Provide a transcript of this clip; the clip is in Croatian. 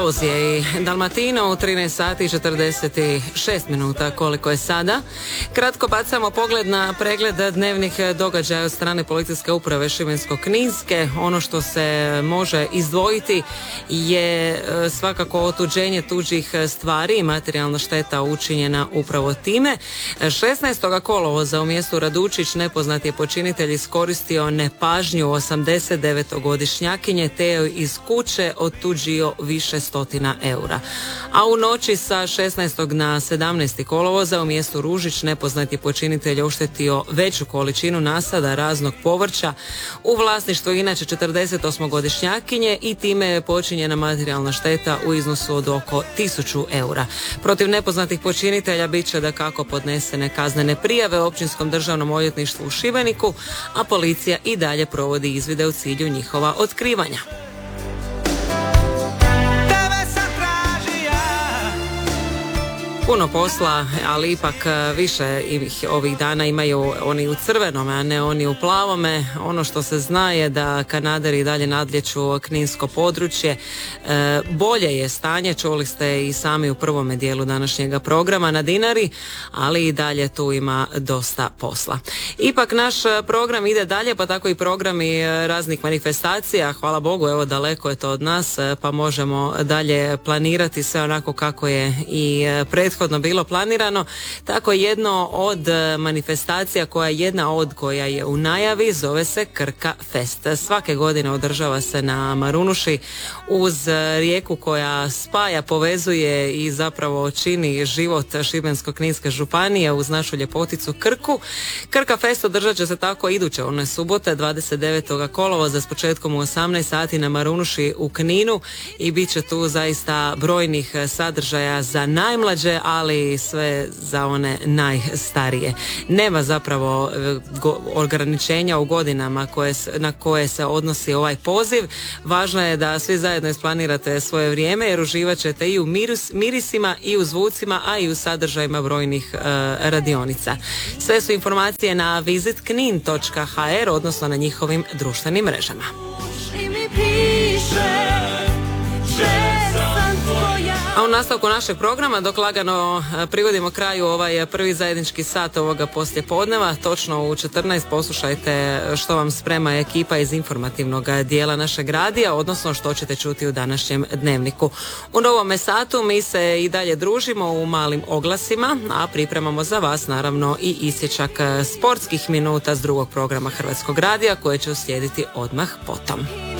je i Dalmatino u 13 sati i 46 minuta koliko je sada. Kratko bacamo pogled na pregled dnevnih događaja od strane policijske uprave Šibensko-kninske. Ono što se može izdvojiti je svakako otuđenje tuđih stvari i materijalna šteta učinjena upravo time. 16. kolovoza u mjestu Radučić nepoznat je počinitelj iskoristio nepažnju 89-godišnjakinje te joj iz kuće otuđio više stotina eura. A u noći sa 16. na 17. kolovoza u mjestu Ružić nepoznat je počinitelj oštetio veću količinu nasada raznog povrća u vlasništvu inače 48-godišnjakinje i time je počinjena materijalna šteta u iznosu od oko 1000 eura. Protiv nepoznatih počinitelja bit će dakako podnesene kaznene prijave Općinskom državnom odvjetništvu u Šibeniku, a policija i dalje provodi izvide u cilju njihova otkrivanja. Puno posla, ali ipak više ovih dana imaju oni u crvenome, a ne oni u plavome. Ono što se zna je da Kanaderi dalje nadlijeću kninsko područje. Bolje je stanje, čuli ste i sami u prvome dijelu današnjega programa na Dinari, ali i dalje tu ima dosta posla. Ipak naš program ide dalje, pa tako i programi raznih manifestacija. Hvala Bogu, evo daleko je to od nas, pa možemo dalje planirati sve onako kako je i prethodno bilo planirano. Tako jedno od manifestacija koja je u najavi zove se Krka Fest. Svake godine održava se na Marunuši uz rijeku koja spaja, povezuje i zapravo čini život Šibensko-kninske županije uz našu ljepoticu Krku. Krka Fest održat će se tako iduće one subote 29. kolovoza s početkom u 18 sati na Marunuši u Kninu i bit će tu zaista brojnih sadržaja za najmlađe, ali sve za one najstarije. Nema zapravo ograničenja u godinama na koje se odnosi ovaj poziv. Važno je da svi zajedno isplanirate svoje vrijeme jer uživat ćete i u mirisima i u zvucima, a i u sadržajima brojnih radionica. Sve su informacije na visitknin.hr, odnosno na njihovim društvenim mrežama. A u nastavku našeg programa, dok lagano privodimo kraju ovaj prvi zajednički sat ovoga poslijepodneva, točno u 14 poslušajte što vam sprema ekipa iz informativnog dijela našeg radija, odnosno što ćete čuti u današnjem dnevniku. U novome satu mi se i dalje družimo u malim oglasima, a pripremamo za vas naravno i isječak sportskih minuta s drugog programa Hrvatskog radija koje će uslijediti odmah potom.